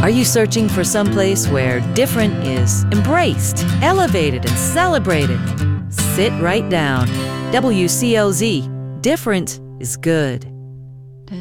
Are you searching for some place where different is embraced, elevated, and celebrated? Sit right down. WCLZ. Different is good.